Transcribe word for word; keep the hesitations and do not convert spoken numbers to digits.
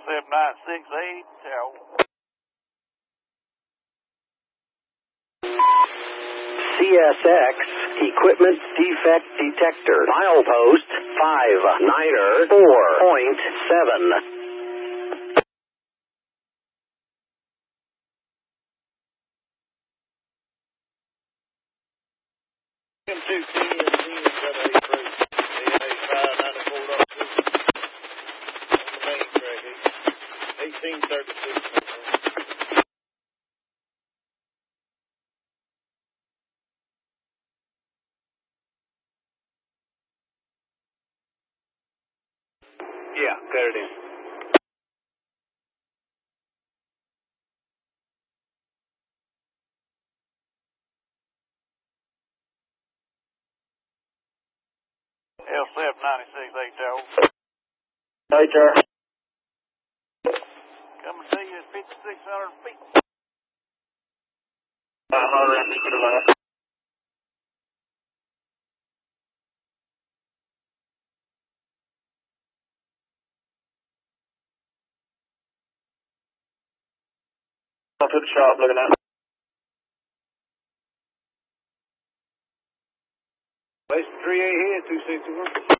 seven nine six eight, Tower. C S X Equipment Defect Detector. Milepost five niner four point seven. M two T and ten seven eight three. A N A five ninety-four dot two. On the main track, eighteen thirty-six. Yeah, cut it in. L seven ninety-six eight, Tower. Hey, sir. Coming to you at fifty-six hundred feet. Uh-huh, Randy, for the last. Up to the shop looking at. West three eight here, two sixty-one.